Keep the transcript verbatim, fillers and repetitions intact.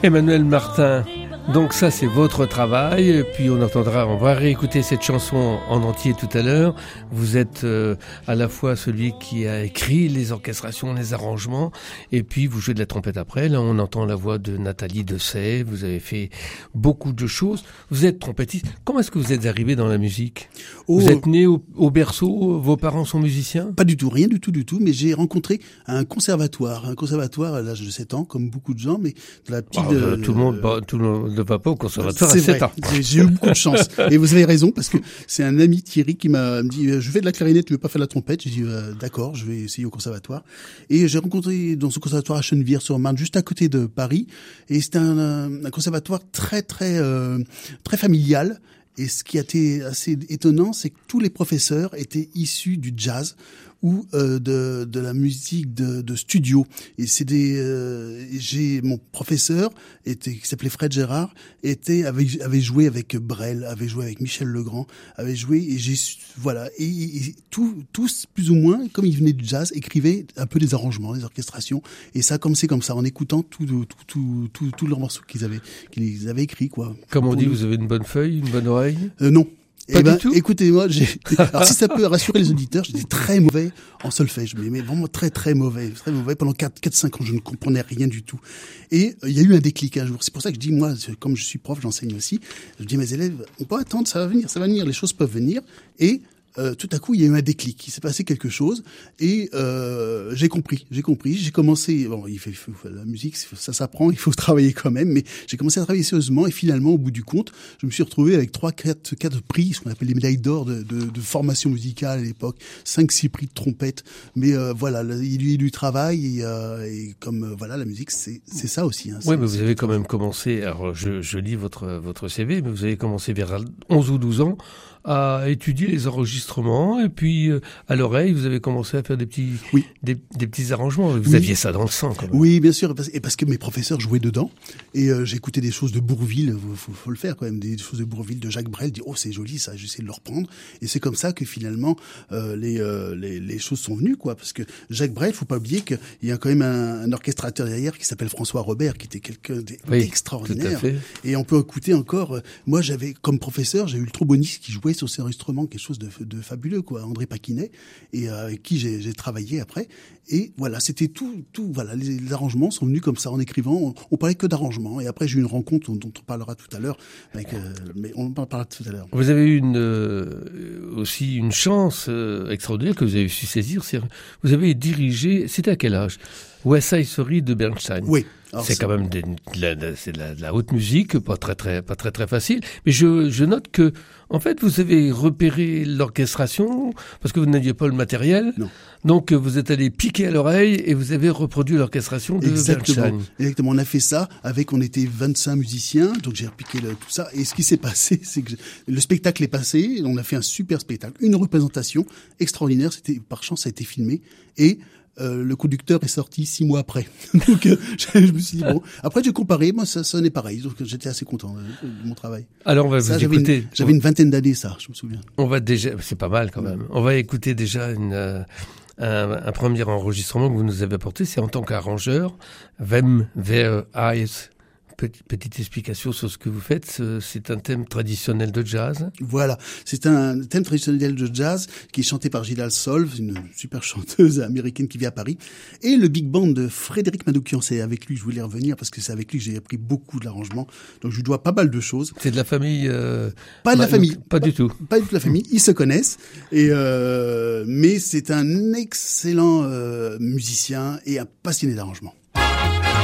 Emmanuel Martin, donc ça c'est votre travail, et puis on entendra, on va réécouter cette chanson en entier tout à l'heure. Vous êtes euh, à la fois celui qui a écrit les orchestrations, les arrangements, et puis vous jouez de la trompette après. Là on entend la voix de Nathalie Dessay, vous avez fait beaucoup de choses. Vous êtes trompettiste. Comment est-ce que vous êtes arrivé dans la musique ? oh. Vous êtes né au, au berceau, vos parents sont musiciens ? Pas du tout, rien du tout du tout, mais j'ai rencontré un conservatoire, un conservatoire à l'âge de sept ans, comme beaucoup de gens, mais de la petite... Euh, tout le monde, bah, tout le monde ne va pas au conservatoire à sept ans. J'ai eu beaucoup de chance. Et vous avez raison, parce que c'est un ami Thierry qui m'a dit, je fais de la clarinette, tu veux pas faire de la trompette? J'ai dit, euh, d'accord, je vais essayer au conservatoire. Et j'ai rencontré dans ce conservatoire à Chennevières-sur-Marne, juste à côté de Paris. Et c'était un, un conservatoire très, très, euh, très familial. Et ce qui a été assez étonnant, c'est que tous les professeurs étaient issus du jazz ou euh, de de la musique de, de studio. Et c'est des euh, j'ai mon professeur était qui s'appelait Fred Gérard était avait avait joué avec Brel, avait joué avec Michel Legrand, avait joué et j'ai voilà et, et tout, tous plus ou moins comme ils venaient du jazz écrivaient un peu des arrangements, des orchestrations et ça comme c'est comme ça en écoutant tout tout tout tout tous leurs morceaux qu'ils avaient qu'ils avaient écrits quoi. Comme on dit, nous. Vous avez une bonne feuille, une bonne oreille? Euh, non. Pas eh ben, du tout. Écoutez-moi, j'ai, alors si ça peut rassurer les auditeurs, j'étais très mauvais en solfège, mais, mais vraiment très très mauvais, très mauvais. Pendant quatre, quatre, cinq ans, je ne comprenais rien du tout. Et il euh, y a eu un déclic un jour. C'est pour ça que je dis, moi, comme je suis prof, j'enseigne aussi, je dis à mes élèves, on peut attendre, ça va venir, ça va venir, les choses peuvent venir. Et Euh, tout à coup, il y a eu un déclic, il s'est passé quelque chose et euh, j'ai compris, j'ai compris, j'ai commencé, bon, il fait, il faut, la musique, ça s'apprend, il faut travailler quand même, mais j'ai commencé à travailler sérieusement et finalement, au bout du compte, je me suis retrouvé avec trois, quatre, quatre prix, ce qu'on appelle les médailles d'or de, de, de formation musicale à l'époque, cinq, six prix de trompette, mais euh, voilà, il y a eu du travail et, euh, et comme euh, voilà, la musique, c'est, c'est ça aussi. Hein, oui, mais vous avez quand même commencé, alors je, je lis votre, votre C V, mais vous avez commencé vers onze ou douze ans à étudier les enregistrements et puis euh, à l'oreille vous avez commencé à faire des petits oui. des, des petits arrangements. Vous oui. aviez ça dans le sang quand même. Oui, bien sûr, et parce que mes professeurs jouaient dedans et euh, j'écoutais des choses de Bourvil, faut, faut le faire quand même, des choses de Bourvil, de Jacques Brel, dit oh c'est joli ça, j'essaie de le reprendre et c'est comme ça que finalement euh, les, euh, les les choses sont venues quoi, parce que Jacques Brel, faut pas oublier qu'il y a quand même un, un orchestrateur derrière qui s'appelle François Robert, qui était quelqu'un d'extraordinaire oui, et on peut écouter encore. Euh, moi j'avais comme professeur, j'ai eu le tromboniste qui jouait sur ces enregistrements, quelque chose de, de fabuleux quoi, André Paquinet, et euh, avec qui j'ai, j'ai travaillé après. Et voilà, c'était tout, tout. Voilà, les, les arrangements sont venus comme ça en écrivant. On, on parlait que d'arrangements. Et après, j'ai eu une rencontre dont, dont on parlera tout à l'heure, avec, euh, mais on en parlera tout à l'heure. Vous avez eu une euh, aussi une chance euh, extraordinaire que vous avez su saisir. C'est, vous avez dirigé. C'était à quel âge? West Side Story de Bernstein. Oui. Alors c'est, c'est quand même de, de, la, de, c'est de, la, de la haute musique, pas très très pas très très facile. Mais je, je note que en fait vous avez repéré l'orchestration parce que vous n'aviez pas le matériel. Non. Donc vous êtes allé piquer à l'oreille et vous avez reproduit l'orchestration de Exactement. Bernstein. Exactement. On a fait ça avec, on était vingt-cinq musiciens, donc j'ai repiqué le, tout ça. Et ce qui s'est passé, c'est que le spectacle est passé. On a fait un super spectacle, une représentation extraordinaire. C'était par chance, ça a été filmé et Euh, le conducteur est sorti six mois après. Donc euh, je, je me suis dit bon. Après j'ai comparé, moi ça sonnait pareil, donc j'étais assez content de, de mon travail. Alors on va ça, vous j'avais écouter. Une, j'avais une vingtaine d'années ça, je me souviens. On va déjà, c'est pas mal quand même. On va écouter déjà une euh, un, un premier enregistrement que vous nous avez apporté. C'est en tant qu'arrangeur. Wem wer Eyes. Petite, petite explication sur ce que vous faites. C'est un thème traditionnel de jazz. Voilà, c'est un thème traditionnel de jazz qui est chanté par Gilal Solf, une super chanteuse américaine qui vit à Paris, et le big band de Frédéric Manoukian. C'est avec lui que je voulais revenir parce que c'est avec lui que j'ai appris beaucoup de l'arrangement. Donc je lui dois pas mal de choses. C'est de la famille euh... Pas de la bah, famille. Pas, pas du tout. Pas du tout de la famille. Ils se connaissent. Et euh... mais c'est un excellent euh, musicien et un passionné d'arrangement.